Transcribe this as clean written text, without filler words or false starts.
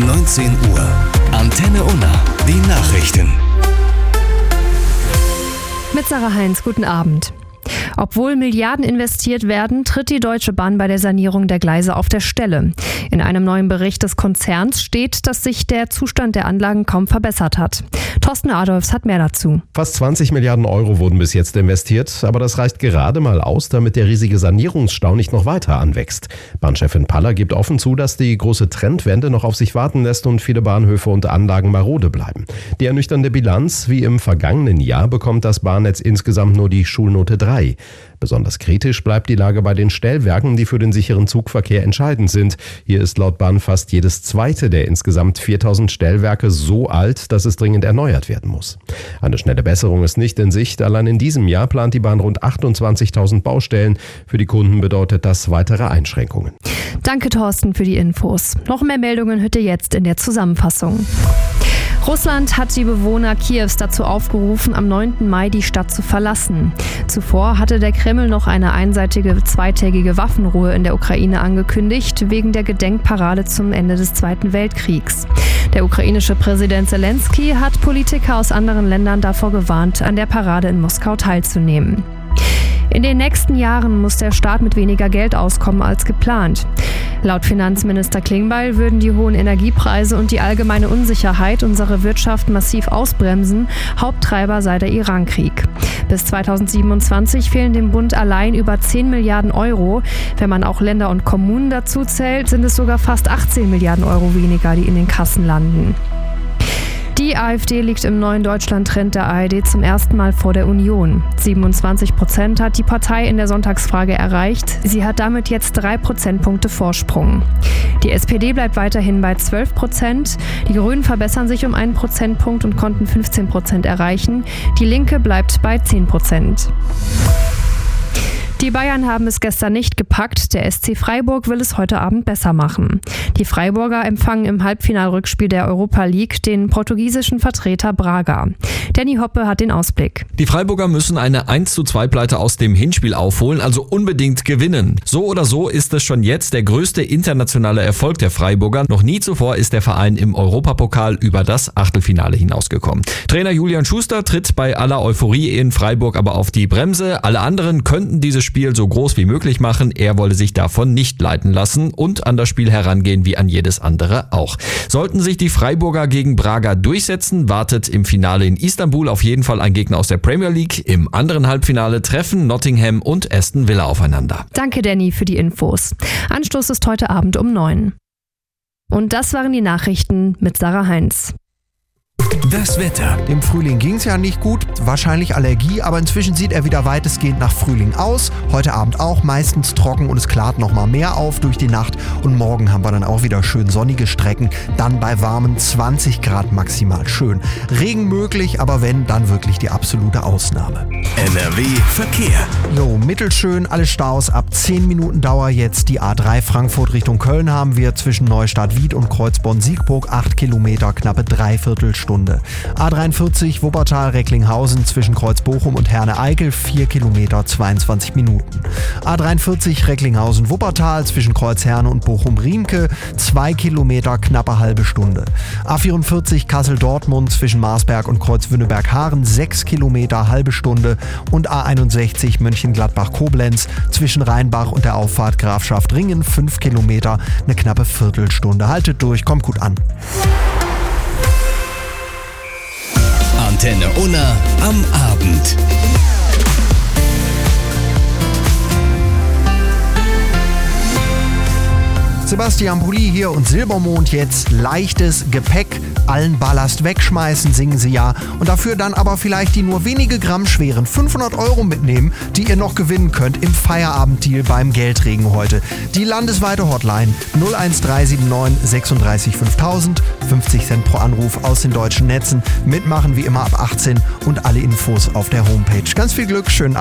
19 Uhr. Antenne Unna. Die Nachrichten. Mit Sarah Heinz, guten Abend. Obwohl Milliarden investiert werden, tritt die Deutsche Bahn bei der Sanierung der Gleise auf der Stelle. In einem neuen Bericht des Konzerns steht, dass sich der Zustand der Anlagen kaum verbessert hat. Thorsten Adolfs hat mehr dazu. Fast 20 Milliarden Euro wurden bis jetzt investiert, aber das reicht gerade mal aus, damit der riesige Sanierungsstau nicht noch weiter anwächst. Bahnchefin Paller gibt offen zu, dass die große Trendwende noch auf sich warten lässt und viele Bahnhöfe und Anlagen marode bleiben. Die ernüchternde Bilanz: wie im vergangenen Jahr bekommt das Bahnnetz insgesamt nur die Schulnote 3. Besonders kritisch bleibt die Lage bei den Stellwerken, die für den sicheren Zugverkehr entscheidend sind. Hier ist laut Bahn fast jedes zweite der insgesamt 4000 Stellwerke so alt, dass es dringend erneuert werden muss. Eine schnelle Besserung ist nicht in Sicht. Allein in diesem Jahr plant die Bahn rund 28.000 Baustellen. Für die Kunden bedeutet das weitere Einschränkungen. Danke, Thorsten, für die Infos. Noch mehr Meldungen hört ihr jetzt in der Zusammenfassung. Russland hat die Bewohner Kiews dazu aufgerufen, am 9. Mai die Stadt zu verlassen. Zuvor hatte der Kreml noch eine einseitige zweitägige Waffenruhe in der Ukraine angekündigt, wegen der Gedenkparade zum Ende des Zweiten Weltkriegs. Der ukrainische Präsident Zelensky hat Politiker aus anderen Ländern davor gewarnt, an der Parade in Moskau teilzunehmen. In den nächsten Jahren muss der Staat mit weniger Geld auskommen als geplant. Laut Finanzminister Klingbeil würden die hohen Energiepreise und die allgemeine Unsicherheit unsere Wirtschaft massiv ausbremsen. Haupttreiber sei der Irankrieg. Bis 2027 fehlen dem Bund allein über 10 Milliarden Euro. Wenn man auch Länder und Kommunen dazu zählt, sind es sogar fast 18 Milliarden Euro weniger, die in den Kassen landen. Die AfD liegt im neuen Deutschland-Trend der ARD zum ersten Mal vor der Union. 27% hat die Partei in der Sonntagsfrage erreicht. Sie hat damit jetzt 3 Prozentpunkte Vorsprung. Die SPD bleibt weiterhin bei 12%. Die Grünen verbessern sich um 1 Prozentpunkt und konnten 15% erreichen. Die Linke bleibt bei 10%. Die Bayern haben es gestern nicht gepackt. Der SC Freiburg will es heute Abend besser machen. Die Freiburger empfangen im Halbfinalrückspiel der Europa League den portugiesischen Vertreter Braga. Danny Hoppe hat den Ausblick. Die Freiburger müssen eine 1:2-Pleite aus dem Hinspiel aufholen, also unbedingt gewinnen. So oder so ist es schon jetzt der größte internationale Erfolg der Freiburger. Noch nie zuvor ist der Verein im Europapokal über das Achtelfinale hinausgekommen. Trainer Julian Schuster tritt bei aller Euphorie in Freiburg aber auf die Bremse. Alle anderen könnten dieses Spiel so groß wie möglich machen. Er wolle sich davon nicht leiten lassen und an das Spiel herangehen wie an jedes andere auch. Sollten sich die Freiburger gegen Braga durchsetzen, wartet im Finale in Istanbul auf jeden Fall ein Gegner aus der Premier League. Im anderen Halbfinale treffen Nottingham und Aston Villa aufeinander. Danke, Danny, für die Infos. Anstoß ist heute Abend um 9. Und das waren die Nachrichten mit Sarah Heinz. Das Wetter. Dem Frühling ging es ja nicht gut, wahrscheinlich Allergie, aber inzwischen sieht er wieder weitestgehend nach Frühling aus. Heute Abend auch meistens trocken und es klart nochmal mehr auf durch die Nacht. Und morgen haben wir dann auch wieder schön sonnige Strecken, dann bei warmen 20 Grad maximal. Schön. Regen möglich, aber wenn, dann wirklich die absolute Ausnahme. NRW Verkehr. Mittelschön, alle Staus ab 10 Minuten Dauer jetzt. Die A3 Frankfurt Richtung Köln haben wir zwischen Neustadt-Wied und Kreuzborn-Siegburg 8 Kilometer, knappe dreiviertel Stunde. A43 Wuppertal-Recklinghausen zwischen Kreuzbochum und Herne-Eickel 4 Kilometer 22 Minuten. A43 Recklinghausen-Wuppertal zwischen Kreuzherne und Bochum-Riemke 2 Kilometer, knappe halbe Stunde. A44 Kassel-Dortmund zwischen Marsberg und Kreuzwünneberg-Haaren 6 Kilometer, halbe Stunde. Und A61 Mönchengladbach-Koblenz zwischen Rheinbach und der Auffahrt Grafschaft-Ringen 5 Kilometer, eine knappe Viertelstunde. Haltet durch, kommt gut an. Antenne Unna am Abend. Sebastian Pulli hier und Silbermond jetzt. Leichtes Gepäck, allen Ballast wegschmeißen, singen sie ja. Und dafür dann aber vielleicht die nur wenige Gramm schweren 500 Euro mitnehmen, die ihr noch gewinnen könnt im Feierabenddeal beim Geldregen heute. Die landesweite Hotline 01379 36 5000, 50 Cent pro Anruf aus den deutschen Netzen. Mitmachen wie immer ab 18 und alle Infos auf der Homepage. Ganz viel Glück, schönen Abend.